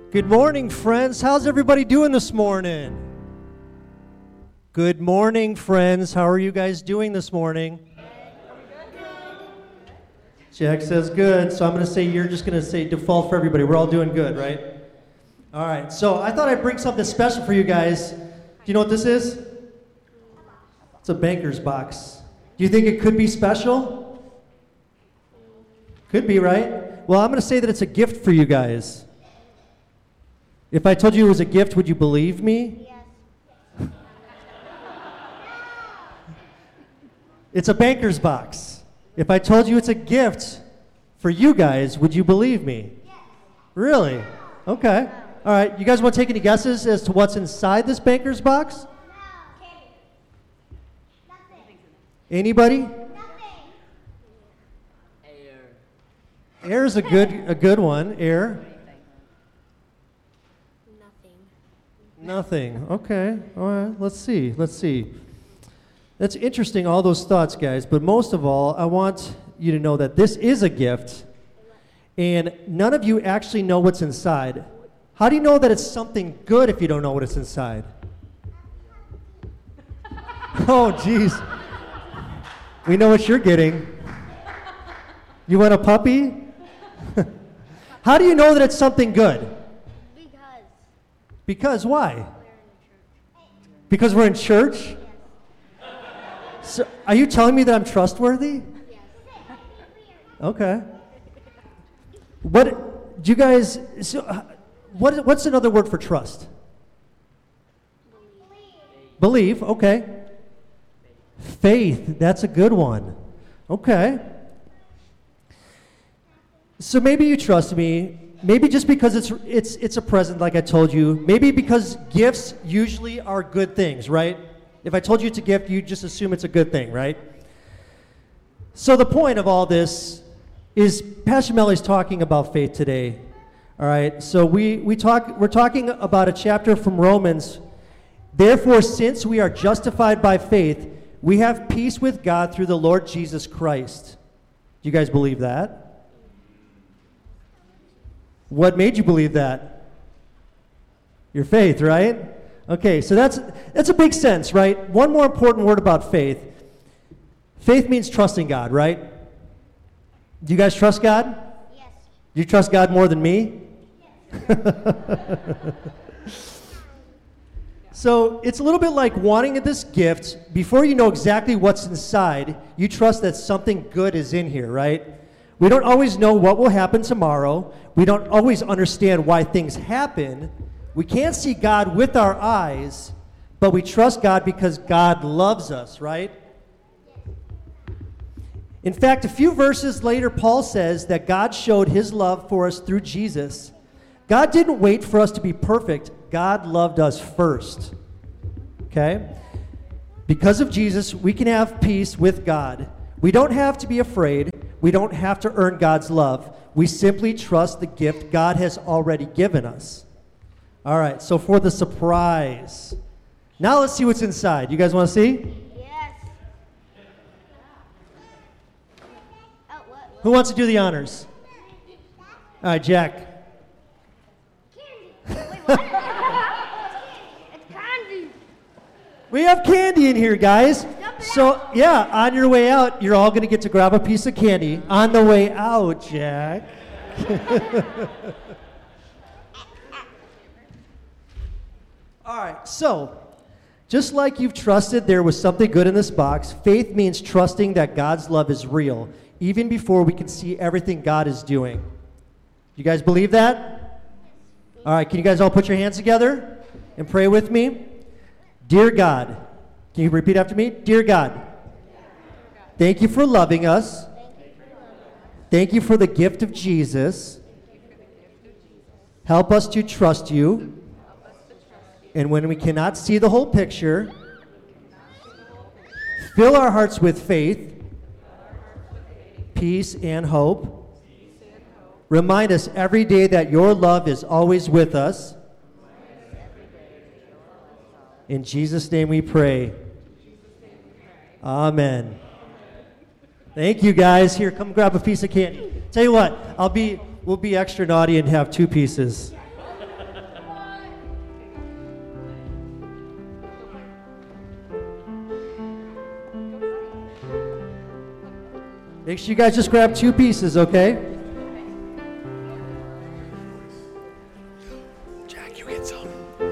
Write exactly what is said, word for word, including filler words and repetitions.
Good morning, friends. How's everybody doing this morning? Good morning, friends. How are you guys doing this morning? Jack says good, so I'm going to say you're just going to say default for everybody. We're all doing good, right? All right, so I thought I'd bring something special for you guys. Do you know what this is? It's a banker's box. Do you think it could be special? Could be, right? Well, I'm going to say that it's a gift for you guys. If I told you it was a gift, would you believe me? Yes. It's a banker's box. If I told you it's a gift for you guys, would you believe me? Yes. Really? Okay. All right. You guys want to take any guesses as to what's inside this banker's box? No. Okay. Nothing. Anybody? Nothing. Air. Air's a good a good one. Air. Nothing. Nothing. Okay. All right. Let's see. Let's see. That's interesting, all those thoughts, guys. But most of all, I want you to know that this is a gift, and none of you actually know what's inside. How do you know that it's something good if you don't know what it's inside? Oh, geez. We know what you're getting. You want a puppy? How do you know that it's something good? Because. Because why? We're in the church. Because we're in church? So, are you telling me that I'm trustworthy? Yes. Okay. What do you guys? So, uh, what what's another word for trust? Believe. Believe. Okay. Faith. That's a good one. Okay. So maybe you trust me. Maybe just because it's it's it's a present, like I told you. Maybe because gifts usually are good things, right? If I told you it's a gift, you just assume it's a good thing, right? So the point of all this is Pastor Melly's talking about faith today. All right. So we we talk we're talking about a chapter from Romans. Therefore, since we are justified by faith, we have peace with God through the Lord Jesus Christ. Do you guys believe that? What made you believe that? Your faith, right? Okay, so that's that's a big sense, right? One more important word about faith. Faith means trusting God, right? Do you guys trust God? Yes. Do you trust God more than me? So it's a little bit like wanting this gift. Before you know exactly what's inside, you trust that something good is in here, right? We don't always know what will happen tomorrow. We don't always understand why things happen. We can't see God with our eyes, but we trust God because God loves us, right? In fact, a few verses later, Paul says that God showed his love for us through Jesus. God didn't wait for us to be perfect. God loved us first. Okay? Because of Jesus, we can have peace with God. We don't have to be afraid. We don't have to earn God's love. We simply trust the gift God has already given us. All right, so for the surprise. Now let's see what's inside. You guys want to see? Yes. Oh, what? Who wants to do the honors? All right, Jack. Candy. Wait, what? It's candy. We have candy in here, guys. So, yeah, on your way out, you're all going to get to grab a piece of candy. On the way out, Jack. All right, so just like you've trusted there was something good in this box, faith means trusting that God's love is real, even before we can see everything God is doing. You guys believe that? All right, can you guys all put your hands together and pray with me? Dear God, can you repeat after me? Dear God, thank you for loving us. Thank you for the gift of Jesus. Help us to trust you. And when we cannot see the whole picture, fill our hearts with faith, peace, and hope. Remind us every day that your love is always with us. In Jesus' name we pray. Amen. Thank you, guys. Here, come grab a piece of candy. Tell you what, I'll be, we'll be extra naughty and have two pieces. Make sure you guys just grab two pieces, okay? Jack, you get some.